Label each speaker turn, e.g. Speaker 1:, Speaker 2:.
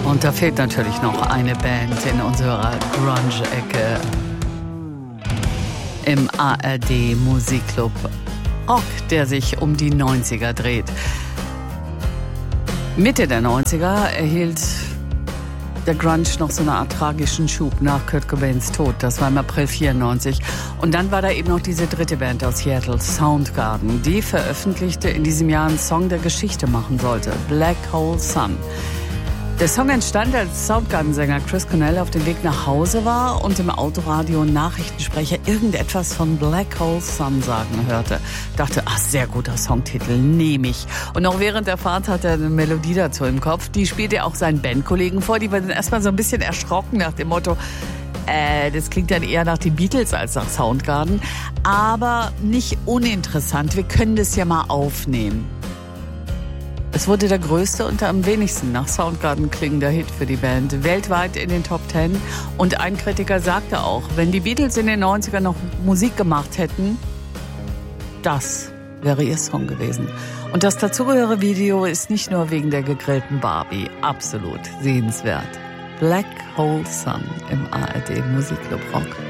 Speaker 1: Und da fehlt natürlich noch eine Band in unserer Grunge-Ecke im ARD Musikclub Rock, der sich um die 90er dreht. Mitte der 90er erhielt der Grunge noch so eine Art tragischen Schub nach Kurt Cobains Tod. Das war im April 94. Und dann war da eben noch diese dritte Band aus Seattle, Soundgarden. Die veröffentlichte in diesem Jahr einen Song, der Geschichte machen sollte, Black Hole Sun. Der Song entstand, als Soundgarden-Sänger Chris Cornell auf dem Weg nach Hause war und im Autoradio Nachrichtensprecher irgendetwas von Black Hole Sun sagen hörte. Dachte, sehr guter Songtitel, nehme ich. Und noch während der Fahrt hatte er eine Melodie dazu im Kopf. Die spielte er auch seinen Bandkollegen vor. Die waren erstmal so ein bisschen erschrocken nach dem Motto, das klingt dann eher nach den Beatles als nach Soundgarden. Aber nicht uninteressant, wir können das ja mal aufnehmen. Es wurde der größte und am wenigsten nach Soundgarden klingender Hit für die Band, weltweit in den Top 10. Und ein Kritiker sagte auch, wenn die Beatles in den 90ern noch Musik gemacht hätten, das wäre ihr Song gewesen. Und das dazugehörige Video ist nicht nur wegen der gegrillten Barbie absolut sehenswert. Black Hole Sun im ARD Musikclub Rock.